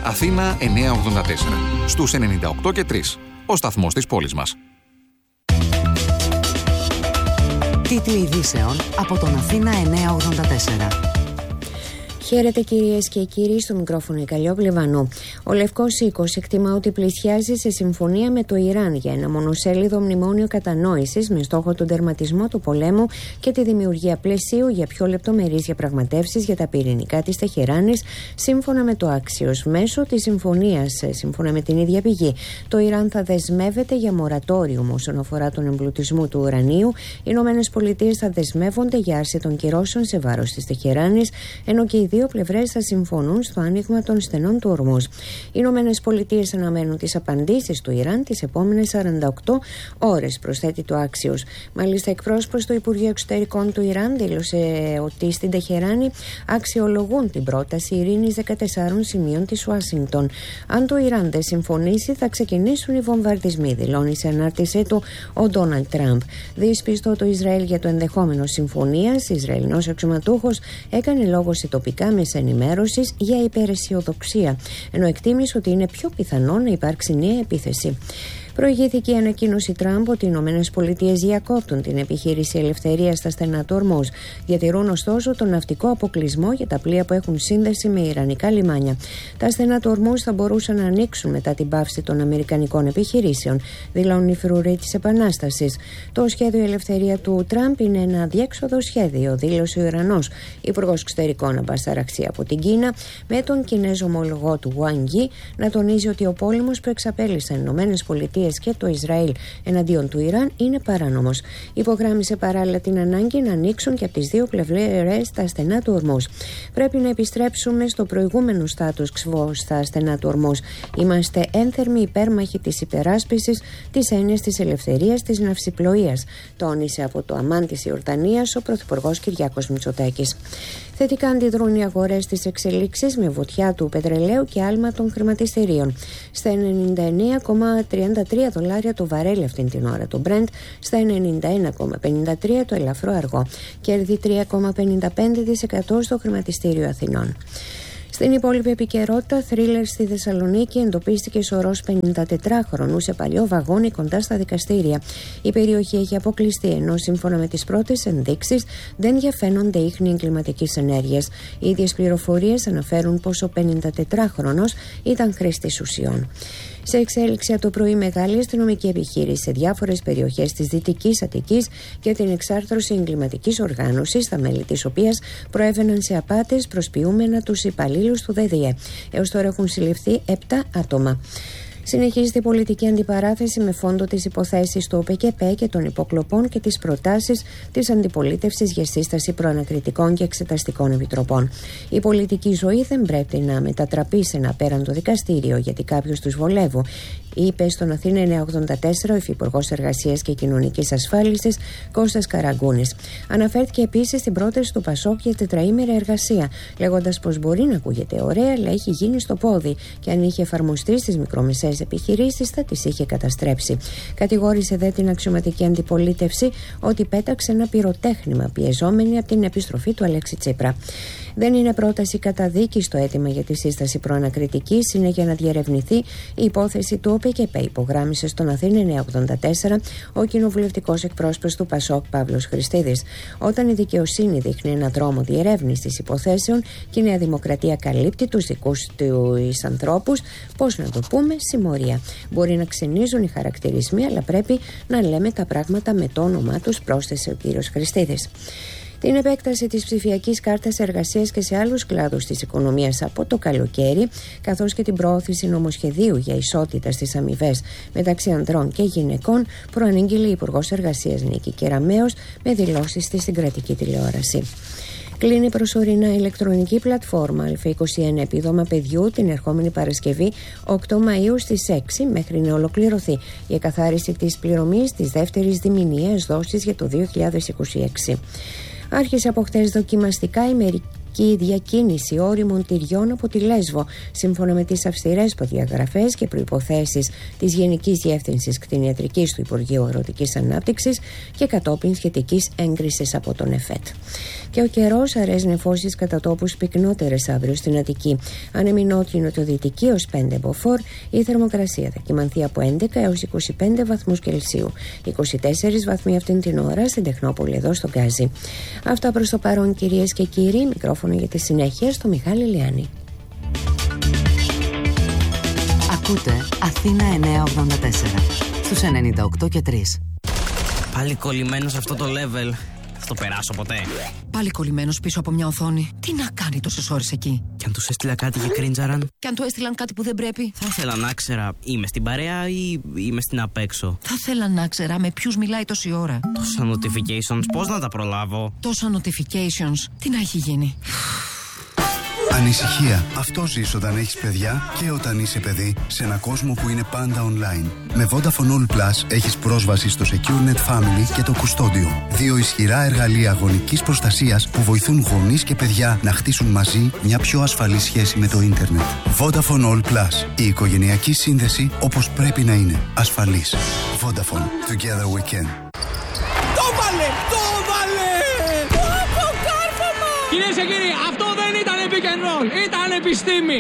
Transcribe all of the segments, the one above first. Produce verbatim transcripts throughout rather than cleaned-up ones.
Αθήνα εννιακόσια ογδόντα τέσσερα. Στους ενενήντα οκτώ και τρία. Ο σταθμός της πόλης μας. Τίτλοι ειδήσεων από τον Αθήνα εννιακόσια ογδόντα τέσσερα. Χαίρετε κυρίες και κύριοι, στο μικρόφωνο η Καλλιόπη Λιβανού. Ο Λευκός Οίκος εκτιμά ότι πλησιάζει σε συμφωνία με το Ιράν για ένα μονοσέλιδο μνημόνιο κατανόησης με στόχο τον τερματισμό του πολέμου και τη δημιουργία πλαισίου για πιο λεπτομερείς διαπραγματεύσεις για τα πυρηνικά της Τεχεράνης, σύμφωνα με το Axios. Μέσω της συμφωνίας, σύμφωνα με την ίδια πηγή, το Ιράν θα δεσμεύεται για μορατόριουμ όσον αφορά τον εμπλουτισμό του ουρανίου, οι Ηνωμένες Πολιτείες θα δεσμεύονται για άρση των κυρώσεων σε βάρος της Τεχεράνης, ενώ και οι δύο πλευρές θα συμφωνούν στο άνοιγμα των στενών του Ορμούζ. Οι Ηνωμένες Πολιτείες αναμένουν τις απαντήσεις του Ιράν τις επόμενες σαράντα οκτώ ώρες, προσθέτει το Axios. Μάλιστα, εκπρόσωπος του Υπουργείου Εξωτερικών του Ιράν δήλωσε ότι στην Τεχεράνη αξιολογούν την πρόταση ειρήνης δεκατεσσάρων σημείων της Ουάσιγκτον. Αν το Ιράν δεν συμφωνήσει, θα ξεκινήσουν οι βομβαρδισμοί, δηλώνει σε ανάρτησή του ο Ντόναλντ Τραμπ. Δυσπιστό το Ισραήλ για το ενδεχόμενο συμφωνίας, Ισραηλινός αξιωματούχος έκανε λόγο σε τοπικά μέσα ενημέρωσης για υπεραισιοδοξία, ενώ εκτίμησε ότι είναι πιο πιθανό να υπάρξει νέα επίθεση. Προηγήθηκε η ανακοίνωση Τραμπ ότι οι Ηνωμένες Πολιτείες διακόπτουν την επιχείρηση ελευθερίας στα στενά του Ορμούζ. Διατηρούν ωστόσο τον ναυτικό αποκλεισμό για τα πλοία που έχουν σύνδεση με ιρανικά λιμάνια. Τα στενά του Ορμούζ θα μπορούσαν να ανοίξουν μετά την πάυση των αμερικανικών επιχειρήσεων, δηλώνουν οι φρουροί της Επανάστασης. Το σχέδιο ελευθερία του Τραμπ είναι ένα αδιέξοδο σχέδιο, δήλωσε ο Ιρανός υπουργός εξωτερικών Αμπάς Αρακτσί από την Κίνα, με τον Κινέζο ομολογό του Γουάν Γι να τονίζει ότι ο πόλεμος που εξαπέλυσαν οι Ηνωμένες Πολιτείες και το Ισραήλ εναντίον του Ιράν είναι παράνομος. Υπογράμμισε παράλληλα την ανάγκη να ανοίξουν και από τις δύο πλευρές τα στενά του Ορμούζ. Πρέπει να επιστρέψουμε στο προηγούμενο status quo στα στενά του Ορμούζ. Είμαστε ένθερμοι υπέρμαχοι της υπεράσπισης της έννοιας της ελευθερίας της ναυσιπλοείας, τόνισε από το αμάν της Ιορδανίας ο Πρωθυπουργός Κυριάκος Μητσοτάκης. Θετικά αντιδρούν οι αγορές στις εξελίξεις με βουτιά του πετρελαίου και άλμα των χρηματιστηρίων. Στα ενενήντα εννέα κόμμα τριάντα τρία δολάρια το βαρέλι αυτήν την ώρα, το Brent στα ενενήντα ένα κόμμα πενήντα τρία το ελαφρό αργό, κέρδη τρία κόμμα πενήντα πέντε τοις εκατό στο χρηματιστήριο Αθηνών. Στην υπόλοιπη επικαιρότητα, θρίλερ στη Θεσσαλονίκη, εντοπίστηκε σωρός πενηντατετράχρονου σε παλιό βαγόνι κοντά στα δικαστήρια. Η περιοχή έχει αποκλειστεί, ενώ σύμφωνα με τις πρώτες ενδείξεις δεν διαφαίνονται ίχνη εγκληματικής ενέργειας. Οι ίδιες πληροφορίες αναφέρουν πως ο πενηντατετράχρονος ήταν χρήστης ουσιών. Σε εξέλιξη από το πρωί, μεγάλη αστυνομική επιχείρηση σε διάφορες περιοχές της Δυτικής Αττικής για την εξάρθρωση εγκληματικής οργάνωσης, τα μέλη της οποίας προέβαιναν σε απάτες προσποιούμενα τους υπαλλήλους του ΔΔΕ. Έως τώρα έχουν συλληφθεί επτά άτομα. Συνεχίζεται η πολιτική αντιπαράθεση με φόντο τις υποθέσεις του ΟΠΕΚΕΠΕ και των υποκλοπών και τις προτάσεις της αντιπολίτευσης για σύσταση προανακριτικών και εξεταστικών επιτροπών. Η πολιτική ζωή δεν πρέπει να μετατραπεί σε ένα απέραντο δικαστήριο γιατί κάποιους τους βολεύουν, είπε στον Αθήνα εννιακόσια ογδόντα τέσσερα ο Υφυπουργός Εργασίας και Κοινωνικής Ασφάλισης Κώστας Καραγκούνης. Αναφέρθηκε επίσης στην πρόταση του Πασόκ για τετραήμερη εργασία, λέγοντας πως μπορεί να ακούγεται ωραία, αλλά έχει γίνει στο πόδι και αν είχε εφαρμοστεί στις μικρομεσαίες επιχειρήσεις θα τις είχε καταστρέψει. Κατηγόρησε δε την αξιωματική αντιπολίτευση ότι πέταξε ένα πυροτέχνημα πιεζόμενη από την επιστροφή του Αλέξη Τσίπρα. Δεν είναι πρόταση καταδίκης το αίτημα για τη σύσταση προανακριτικής, είναι για να διερευνηθεί η υπόθεση του ΟΠΕΚΕΠΕ, υπογράμμισε στον Αθήνα εννιακόσια ογδόντα τέσσερα ο κοινοβουλευτικός εκπρόσωπος του Πασόκ Παύλος Χριστίδης. Όταν η δικαιοσύνη δείχνει ένα δρόμο διερεύνησης υποθέσεων και η Νέα Δημοκρατία καλύπτει τους δικούς τους ανθρώπους, πώς να το πούμε, συμμορία. Μπορεί να ξενίζουν οι χαρακτηρισμοί, αλλά πρέπει να λέμε τα πράγματα με το όνομά τους, πρόσθεσε ο κύριος Χριστίδης. Την επέκταση της ψηφιακής κάρτας εργασίας και σε άλλους κλάδους της οικονομίας από το καλοκαίρι, καθώς και την προώθηση νομοσχεδίου για ισότητα στις αμοιβές μεταξύ ανδρών και γυναικών, προανήγγειλε η Υπουργός Εργασίας Νίκη Κεραμέως με δηλώσεις της στην κρατική τηλεόραση. Κλείνει προσωρινά η ηλεκτρονική πλατφόρμα Α είκοσι ένα επίδομα παιδιού την ερχόμενη Παρασκευή οκτώ Μαΐου στις έξι μέχρι να ολοκληρωθεί η εκαθάριση της πληρωμής της δεύτερης διμηνιαίας δόσης για το δύο χιλιάδες είκοσι έξι. Άρχισε από χτες δοκιμαστικά η μερική και η διακίνηση όριμων τυριών από τη Λέσβο, σύμφωνα με τις αυστηρές προδιαγραφές και προϋποθέσεις της Γενικής Διεύθυνσης Κτηνιατρικής του Υπουργείου Αγροτικής Ανάπτυξης και κατόπιν σχετικής έγκρισης από τον ΕΦΕΤ. Και ο καιρός, αραιές νεφώσεις κατά τόπους πυκνότερες αύριο στην Αττική. Ανεμινότρη νοτιοδυτική ως πέντε μποφόρ, η θερμοκρασία θα κυμανθεί από έντεκα έως είκοσι πέντε βαθμούς Κελσίου. είκοσι τέσσερις βαθμοί αυτήν την ώρα στην Τεχνόπολη εδώ στο Γκάζι. Αυτά προς το παρόν, κυρίες και κύριοι. Μικρόφωνο για τη συνέχεια στο Μιχάλη Λιάννη. Ακούτε Αθήνα εννιακόσια ογδόντα τέσσερα στους ενενήντα οκτώ και τρία. Πάλι κολλημένο σε αυτό το level. Θα το περάσω ποτέ. Πάλι κολλημένος πίσω από μια οθόνη. Τι να κάνει τόσες ώρες εκεί. Και αν τους έστειλα κάτι και κρίντζαραν. Και αν του έστειλαν κάτι που δεν πρέπει. Θα ήθελα να ξέρα, είμαι στην παρέα ή είμαι στην απέξω. Θα ήθελα να ξέρα με ποιους μιλάει τόση ώρα. Τόσα notifications, πώς να τα προλάβω. Τόσα notifications, τι να έχει γίνει. Ανησυχία. Αυτό ζεις όταν έχεις παιδιά και όταν είσαι παιδί σε ένα κόσμο που είναι πάντα online. Με Vodafone All Plus έχεις πρόσβαση στο SecureNet Family και το Κουστόντιο. Δύο ισχυρά εργαλεία γονικής προστασίας που βοηθούν γονείς και παιδιά να χτίσουν μαζί μια πιο ασφαλή σχέση με το ίντερνετ. Vodafone All Plus. Η οικογενειακή σύνδεση όπως πρέπει να είναι. Ασφαλής. Vodafone. Together we can. Το βάλε! Το βάλε! Από κάρφωμα! Κυρίες και κύριοι, αυτό δεν ήταν pick and roll, ήταν επιστήμη!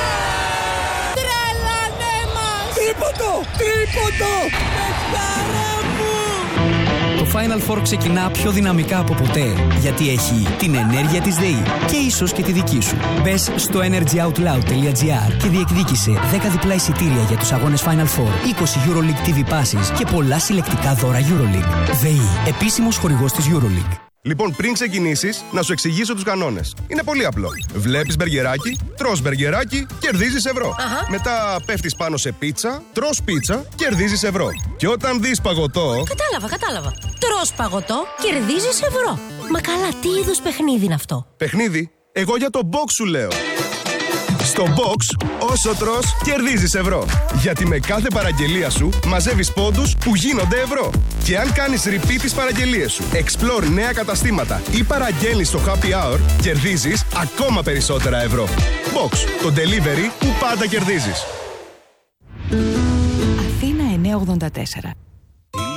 Τρελάνε μας! Τρίποντο! Τρίποντο! Πεχτάρα μου! Το Final Four ξεκινά πιο δυναμικά από ποτέ, γιατί έχει την ενέργεια της ΔΕΗ και ίσως και τη δική σου. Μπες στο energyoutloud.gr και διεκδίκησε δέκα διπλά εισιτήρια για τους αγώνες Final Four, είκοσι EuroLeague τι βι Passes και πολλά συλλεκτικά δώρα EuroLeague. ΔΕΗ, επίσημος χορηγός της EuroLeague. Λοιπόν, πριν ξεκινήσεις, να σου εξηγήσω τους κανόνες. Είναι πολύ απλό. Βλέπεις μπεργκεράκι, τρως μπεργκεράκι, κερδίζεις ευρώ. Αχα. Μετά πέφτεις πάνω σε πίτσα, τρως πίτσα, κερδίζεις ευρώ. Και όταν δεις παγωτό... Κατάλαβα, κατάλαβα. Τρως παγωτό, κερδίζεις ευρώ. Μα καλά, τι είδους παιχνίδι είναι αυτό? Παιχνίδι? Εγώ για το box σου λέω. Στο box, όσο τρως, κερδίζεις ευρώ. Γιατί με κάθε παραγγελία σου μαζεύεις πόντους που γίνονται ευρώ. Και αν κάνεις repeat τις παραγγελίες σου, explore νέα καταστήματα ή παραγγέλνεις στο happy hour, κερδίζεις ακόμα περισσότερα ευρώ. Box, το delivery που πάντα κερδίζεις. Αθήνα εννιακόσια ογδόντα τέσσερα.